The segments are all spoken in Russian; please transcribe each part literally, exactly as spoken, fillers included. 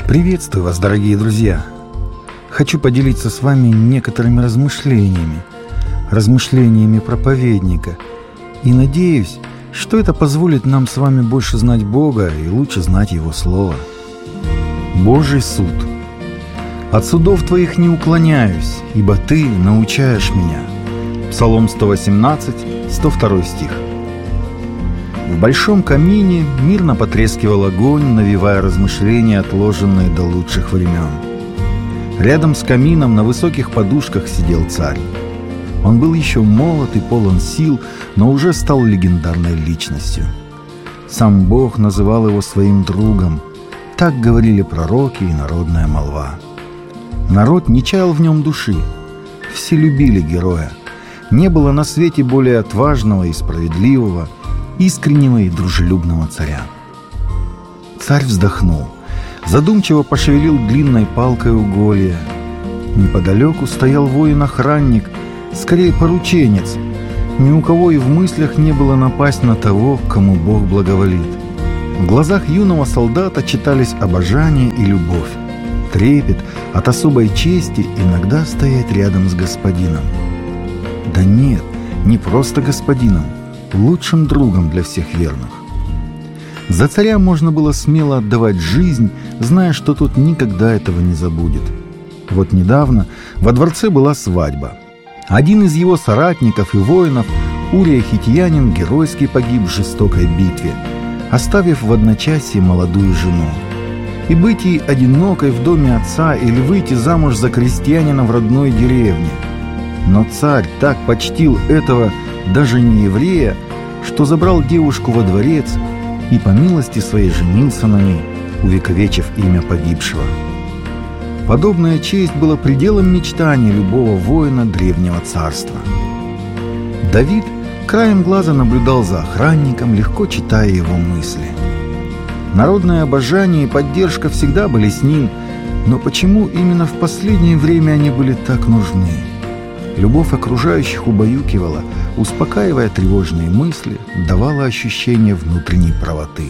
Приветствую вас, дорогие друзья! Хочу поделиться с вами некоторыми размышлениями, размышлениями проповедника, и надеюсь, что это позволит нам с вами больше знать Бога и лучше знать Его Слово. Божий суд. «От судов твоих не уклоняюсь, ибо ты научаешь меня». Псалом сто восемнадцать, сто второй стих. В большом камине мирно потрескивал огонь, навевая размышления, отложенные до лучших времен. Рядом с камином на высоких подушках сидел царь. Он был еще молод и полон сил, но уже стал легендарной личностью. Сам Бог называл его своим другом. Так говорили пророки и народная молва. Народ не чаял в нем души. Все любили героя. Не было на свете более отважного и справедливого, искреннего и дружелюбного царя. Царь вздохнул, задумчиво пошевелил длинной палкой уголья. Неподалеку стоял воин-охранник, скорее порученец. Ни у кого и в мыслях не было напасть на того, кому Бог благоволит. В глазах юного солдата читались обожание и любовь, трепет от особой чести иногда стоять рядом с господином. Да нет, не просто господином, лучшим другом для всех верных. За царя можно было смело отдавать жизнь, зная, что тот никогда этого не забудет. Вот недавно во дворце была свадьба. Один из его соратников и воинов, Урия Хиттиянин, геройски погиб в жестокой битве, оставив в одночасье молодую жену. И быть ей одинокой в доме отца или выйти замуж за крестьянина в родной деревне. Но царь так почтил этого даже не еврея, что забрал девушку во дворец и по милости своей женился на ней, увековечив имя погибшего. Подобная честь была пределом мечтаний любого воина древнего царства. Давид краем глаза наблюдал за охранником, легко читая его мысли. Народное обожание и поддержка всегда были с ним, но почему именно в последнее время они были так нужны? Любовь окружающих убаюкивала, успокаивая тревожные мысли, давала ощущение внутренней правоты.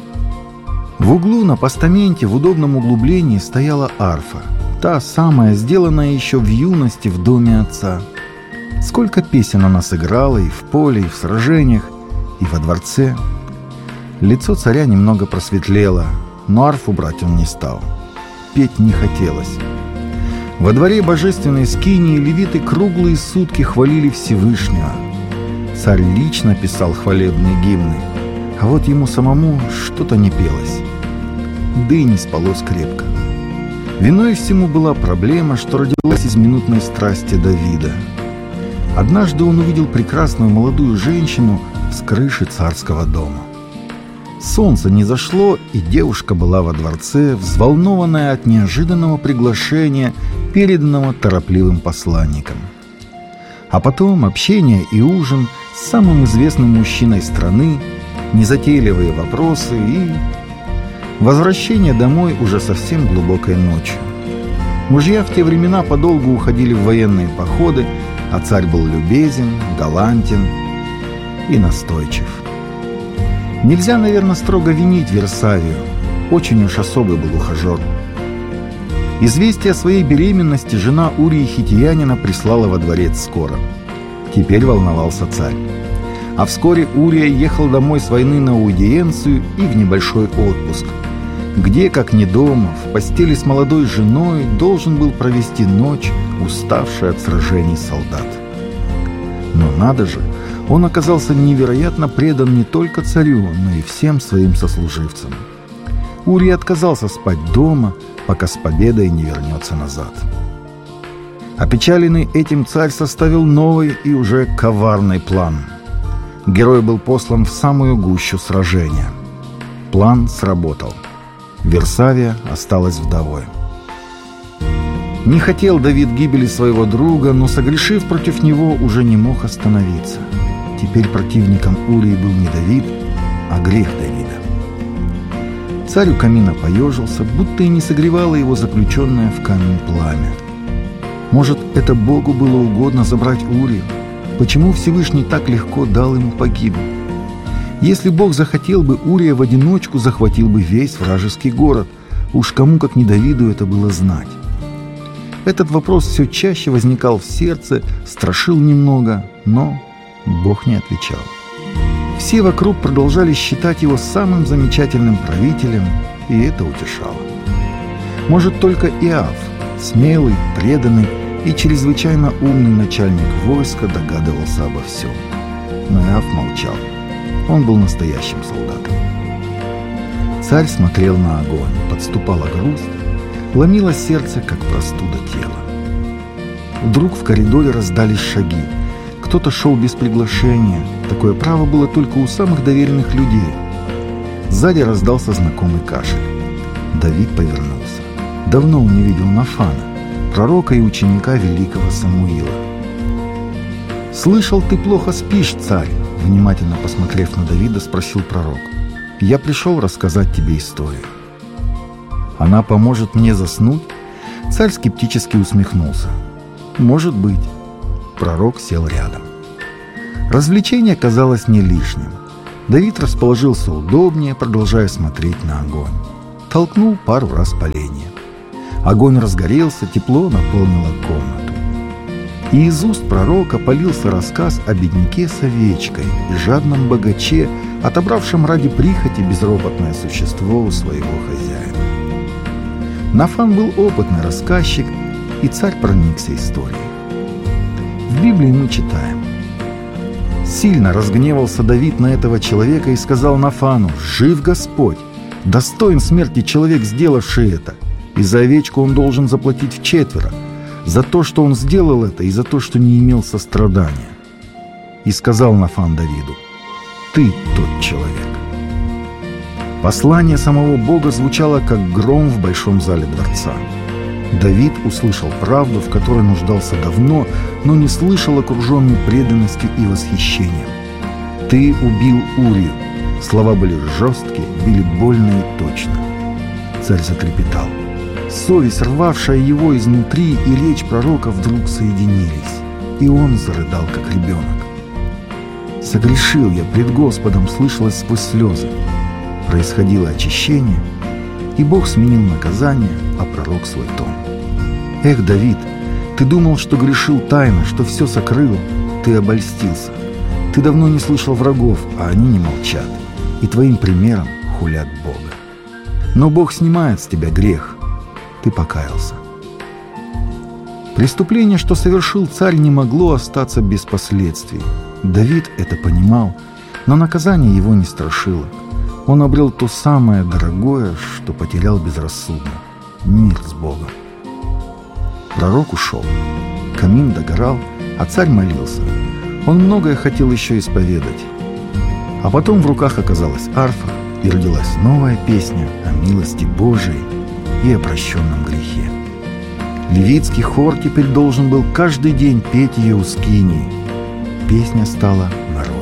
В углу на постаменте в удобном углублении стояла арфа, та самая, сделанная еще в юности в доме отца. Сколько песен она сыграла и в поле, и в сражениях, и во дворце. Лицо царя немного просветлело, но арфу брать он не стал. Петь не хотелось. Во дворе божественной скинии левиты круглые сутки хвалили Всевышнего. Царь лично писал хвалебные гимны, а вот ему самому что-то не пелось. Да и не спалось крепко. Виной всему была проблема, что родилась из минутной страсти Давида. Однажды он увидел прекрасную молодую женщину с крыши царского дома. Солнце не зашло, и девушка была во дворце, взволнованная от неожиданного приглашения, переданного торопливым посланником. А потом общение и ужин с самым известным мужчиной страны, незатейливые вопросы и возвращение домой уже совсем глубокой ночью. Мужья в те времена подолгу уходили в военные походы, а царь был любезен, галантен и настойчив. Нельзя, наверное, строго винить Версавию. Очень уж особый был ухажер. Известие о своей беременности жена Урии Хиттиянина прислала во дворец скоро. Теперь волновался царь. А вскоре Урия ехал домой с войны на аудиенцию и в небольшой отпуск, где, как не дома, в постели с молодой женой должен был провести ночь, уставший от сражений солдат. Но надо же, он оказался невероятно предан не только царю, но и всем своим сослуживцам. Урия отказался спать дома, пока с победой не вернется назад. Опечаленный этим царь составил новый и уже коварный план. Герой был послан в самую гущу сражения. План сработал. Версавия осталась вдовой. Не хотел Давид гибели своего друга, но, согрешив против него, уже не мог остановиться. Теперь противником Урии был не Давид, а грех Давида. Царь у камина поежился, будто и не согревало его заключенное в камень пламя. Может, это Богу было угодно забрать Урию? Почему Всевышний так легко дал ему погибнуть? Если Бог захотел бы, Урия в одиночку захватил бы весь вражеский город, Уж кому, как не Давиду, это было знать. Этот вопрос все чаще возникал в сердце, страшил немного, но Бог не отвечал. Все вокруг продолжали считать его самым замечательным правителем, и это утешало. Может, только Иов, смелый, преданный и чрезвычайно умный начальник войска, догадывался обо всем. Но Иов молчал. Он был настоящим солдатом. Царь смотрел на огонь, подступала грусть, ломило сердце, как простуда тела. Вдруг в коридоре раздались шаги. Кто-то шел без приглашения. Такое право было только у самых доверенных людей. Сзади раздался знакомый кашель. Давид повернулся. Давно он не видел Нафана, пророка и ученика великого Самуила. «Слышал, ты плохо спишь, царь?» Внимательно посмотрев на Давида, спросил пророк. «Я пришел рассказать тебе историю». «Она поможет мне заснуть?» Царь скептически усмехнулся. «Может быть». Пророк сел рядом. Развлечение казалось не лишним. Давид расположился удобнее, продолжая смотреть на огонь. Толкнул пару раз поленья. Огонь разгорелся, тепло наполнило комнату. И из уст пророка полился рассказ о бедняке с овечкой и жадном богаче, отобравшем ради прихоти безропотное существо у своего хозяина. Нафан был опытный рассказчик, и царь проникся историей. В Библии мы читаем: «Сильно разгневался Давид на этого человека и сказал Нафану: „Жив Господь! Достоин смерти человек, сделавший это, и за овечку он должен заплатить вчетверо, за то, что он сделал это, и за то, что не имел сострадания“. И сказал Нафан Давиду: „Ты тот человек“». Послание самого Бога звучало, как гром в большом зале дворца. Давид услышал правду, в которой нуждался давно, но не слышал, окруженный преданностью и восхищением. «Ты убил Урию». Слова были жесткие, били больно и точно. Царь затрепетал. Совесть, рвавшая его изнутри, и речь пророка вдруг соединились, и он зарыдал, как ребенок. «Согрешил я пред Господом», слышалось сквозь слезы. Происходило очищение, и Бог сменил наказание, а пророк свой тон. «Эх, Давид, ты думал, что грешил тайно, что все сокрыл. Ты обольстился. Ты давно не слышал врагов, а они не молчат, и твоим примером хулят Бога. Но Бог снимает с тебя грех. Ты покаялся». Преступление, что совершил царь, не могло остаться без последствий. Давид это понимал, но наказание его не страшило. Он обрел то самое дорогое, что потерял безрассудно — мир с Богом. Пророк ушел. Камин догорал, а царь молился. Он многое хотел еще исповедать. А потом в руках оказалась арфа, и родилась новая песня о милости Божией и о прощенном грехе. Левитский хор теперь должен был каждый день петь ее у скинии. Песня стала народной.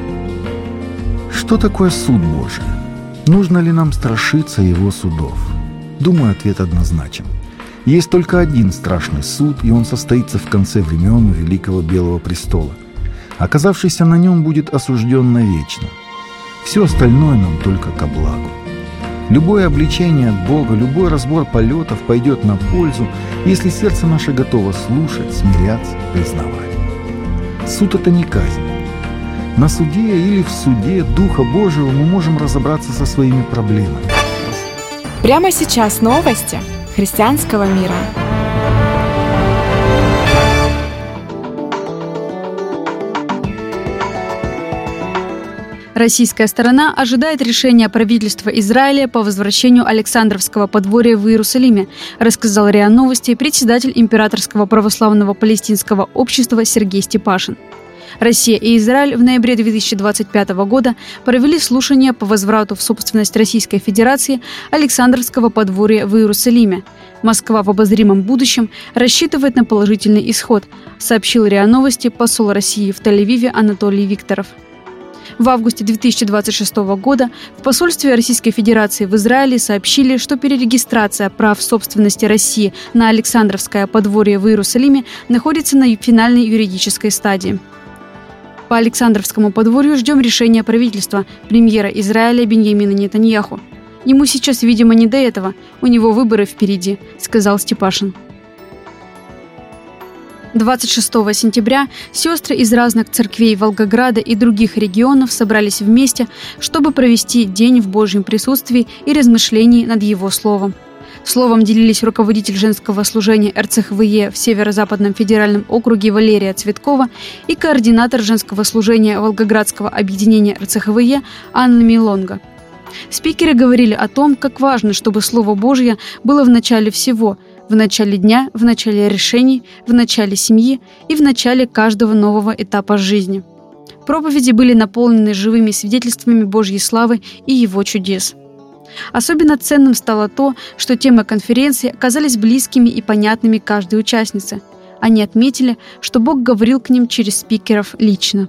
Что такое суд Божий? Нужно ли нам страшиться его судов? Думаю, ответ однозначен. Есть только один страшный суд, и он состоится в конце времен у Великого Белого Престола. Оказавшийся на нем будет осужден навечно. Все остальное нам только ко благу. Любое обличение от Бога, любой разбор полетов пойдет на пользу, если сердце наше готово слушать, смиряться, признавать. Суд — это не казнь. На суде или в суде Духа Божьего мы можем разобраться со своими проблемами. Прямо сейчас новости христианского мира. Российская сторона ожидает решения правительства Израиля по возвращению Александровского подворья в Иерусалиме, рассказал РИА Новости председатель Императорского православного палестинского общества Сергей Степашин. Россия и Израиль в ноябре две тысячи двадцать пятого года провели слушания по возврату в собственность Российской Федерации Александровского подворья в Иерусалиме. Москва в обозримом будущем рассчитывает на положительный исход, сообщил РИА Новости посол России в Тель-Авиве Анатолий Викторов. В августе две тысячи двадцать шестого года в посольстве Российской Федерации в Израиле сообщили, что перерегистрация прав собственности России на Александровское подворье в Иерусалиме находится на финальной юридической стадии. По Александровскому подворью ждем решения правительства, премьера Израиля Биньямина Нетаньяху. Ему сейчас, видимо, не до этого, у него выборы впереди», — сказал Степашин. двадцать шестого сентября сестры из разных церквей Волгограда и других регионов собрались вместе, чтобы провести день в Божьем присутствии и размышлении над Его Словом. Словом делились руководитель женского служения эр цэ ха вэ е в Северо-Западном федеральном округе Валерия Цветкова и координатор женского служения Волгоградского объединения эр цэ ха вэ е Анна Милонга. Спикеры говорили о том, как важно, чтобы Слово Божье было в начале всего, в начале дня, в начале решений, в начале семьи и в начале каждого нового этапа жизни. Проповеди были наполнены живыми свидетельствами Божьей славы и Его чудес. Особенно ценным стало то, что темы конференции оказались близкими и понятными каждой участнице. Они отметили, что Бог говорил к ним через спикеров лично.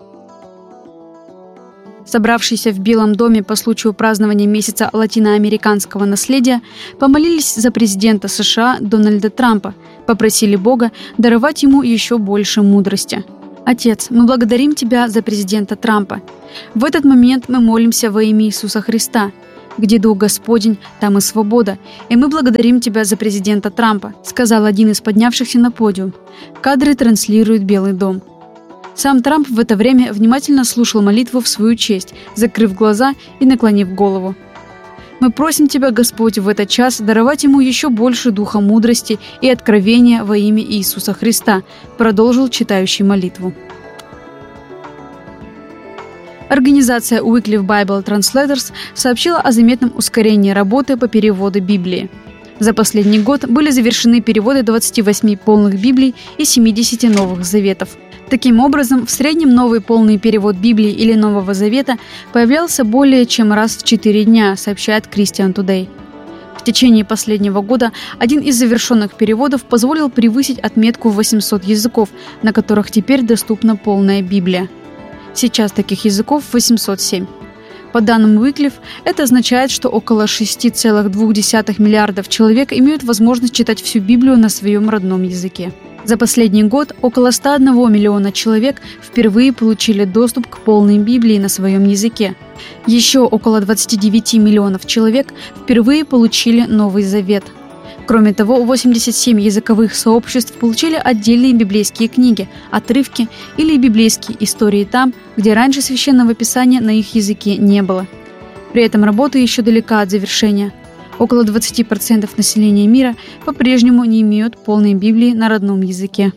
Собравшиеся в Белом доме по случаю празднования месяца латиноамериканского наследия помолились за президента США Дональда Трампа, попросили Бога даровать ему еще больше мудрости. «Отец, мы благодарим Тебя за президента Трампа. В этот момент мы молимся во имя Иисуса Христа. Где Дух Господень, там и свобода. И мы благодарим Тебя за президента Трампа», сказал один из поднявшихся на подиум. Кадры транслирует Белый дом. Сам Трамп в это время внимательно слушал молитву в свою честь, закрыв глаза и наклонив голову. «Мы просим Тебя, Господь, в этот час даровать ему еще больше духа мудрости и откровения во имя Иисуса Христа», продолжил читающий молитву. Организация Wycliffe Bible Translators сообщила о заметном ускорении работы по переводу Библии. За последний год были завершены переводы двадцати восьми полных Библий и семидесяти Новых Заветов. Таким образом, в среднем новый полный перевод Библии или Нового Завета появлялся более чем раз в четыре дня, сообщает Christian Today. В течение последнего года один из завершенных переводов позволил превысить отметку в восемьсот языков, на которых теперь доступна полная Библия. Сейчас таких языков восемьсот семь. По данным Wycliffe, это означает, что около шесть целых две десятых миллиардов человек имеют возможность читать всю Библию на своем родном языке. За последний год около ста одного миллиона человек впервые получили доступ к полной Библии на своем языке. Еще около двадцати девяти миллионов человек впервые получили Новый Завет. Кроме того, восемьдесят семь языковых сообществ получили отдельные библейские книги, отрывки или библейские истории там, где раньше священного писания на их языке не было. При этом работа еще далека от завершения. Около двадцати процентов населения мира по-прежнему не имеют полной Библии на родном языке.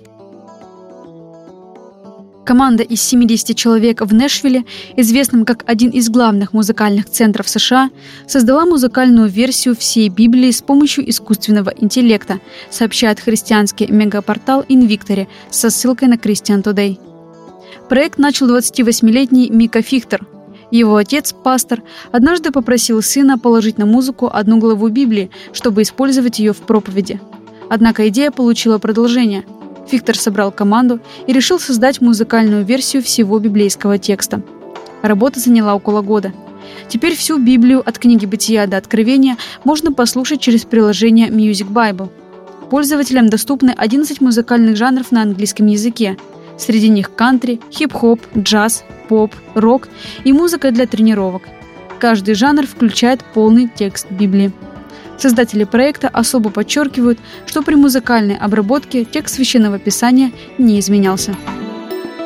Команда из семидесяти человек в Нэшвилле, известном как один из главных музыкальных центров США, создала музыкальную версию всей Библии с помощью искусственного интеллекта, сообщает христианский мегапортал Invictory со ссылкой на Christian Today. Проект начал двадцативосьмилетний Мика Фихтер. Его отец, пастор, однажды попросил сына положить на музыку одну главу Библии, чтобы использовать ее в проповеди. Однако идея получила продолжение. Фихтер собрал команду и решил создать музыкальную версию всего библейского текста. Работа заняла около года. Теперь всю Библию от книги Бытия до Откровения можно послушать через приложение Music Bible. Пользователям доступны одиннадцать музыкальных жанров на английском языке. Среди них кантри, хип-хоп, джаз, поп, рок и музыка для тренировок. Каждый жанр включает полный текст Библии. Создатели проекта особо подчеркивают, что при музыкальной обработке текст Священного Писания не изменялся.